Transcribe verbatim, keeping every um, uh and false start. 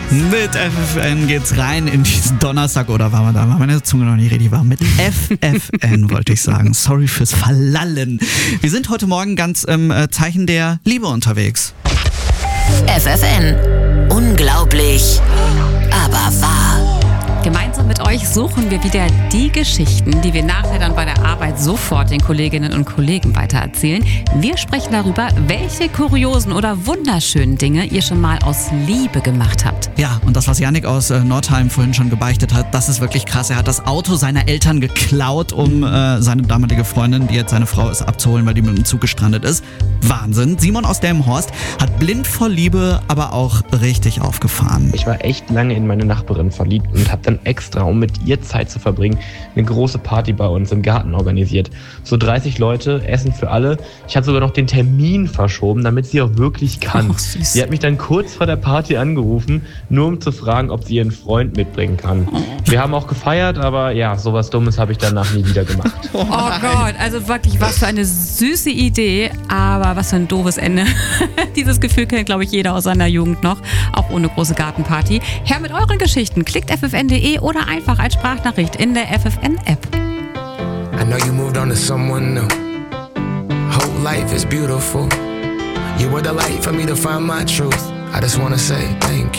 Mit F F N geht's rein in diesen Donnerstag, oder war man da? War meine Zunge noch nicht richtig warm? Mit F F N wollte ich sagen. Sorry fürs Verlallen. Wir sind heute Morgen ganz im äh, Zeichen der Liebe unterwegs. F F N. Unglaublich, aber wahr. Gemeinsam mit euch suchen wir wieder die Geschichten, die wir nachher dann bei der Arbeit sofort den Kolleginnen und Kollegen weitererzählen. Wir sprechen darüber, welche kuriosen oder wunderschönen Dinge ihr schon mal aus Liebe gemacht habt. Ja, und das, was Yannick aus äh, Nordheim vorhin schon gebeichtet hat, das ist wirklich krass. Er hat das Auto seiner Eltern geklaut, um äh, seine damalige Freundin, die jetzt seine Frau ist, abzuholen, weil die mit dem Zug gestrandet ist. Wahnsinn. Simon aus Delmenhorst hat blind vor Liebe aber auch richtig aufgefahren. Ich war echt lange in meine Nachbarin verliebt und habe dann extra, um mit ihr Zeit zu verbringen, eine große Party bei uns im Garten organisiert. So dreißig Leute, Essen für alle. Ich habe sogar noch den Termin verschoben, damit sie auch wirklich kann. Oh, süß. Sie hat mich dann kurz vor der Party angerufen, nur um zu fragen, ob sie ihren Freund mitbringen kann. Wir haben auch gefeiert, aber ja, sowas Dummes habe ich danach nie wieder gemacht. Oh Gott, also wirklich, was für eine süße Idee, aber was für ein doofes Ende. Dieses Gefühl kennt, glaube ich, jeder aus seiner Jugend noch, auch ohne große Gartenparty. Her mit euren Geschichten, klickt f f n punkt d e oder einfach als Sprachnachricht in der F F N-App. I know you moved on to someone new. Whole life is beautiful. You were the light for me to find my truth. I just wanna say thank you.